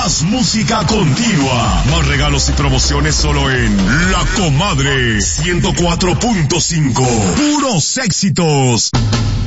Más música continua. Más regalos y promociones solo en La Comadre 104.5. Puros éxitos.